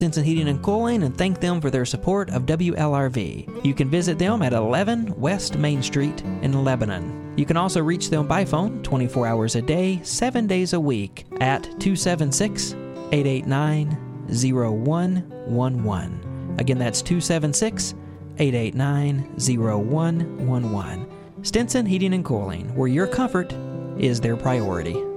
Stinson Heating and Cooling and thank them for their support of WLRV. You can visit them at 11 West Main Street in Lebanon. You can also reach them by phone 24 hours a day, 7 days a week at 276-889-0111. Again, that's 276-889-0111. Stinson Heating and Cooling, where your comfort is their priority.